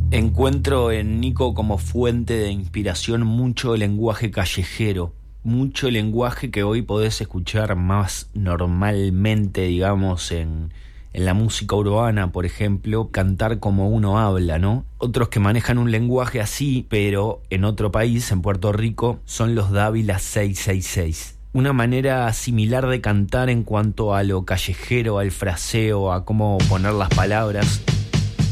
Encuentro en Nico como fuente de inspiración mucho lenguaje callejero, mucho lenguaje que hoy podés escuchar más normalmente, digamos, en la música urbana, por ejemplo, cantar como uno habla, ¿no? Otros que manejan un lenguaje así, pero en otro país, en Puerto Rico, son los Dávila 666. Una manera similar de cantar en cuanto a lo callejero, al fraseo, a cómo poner las palabras.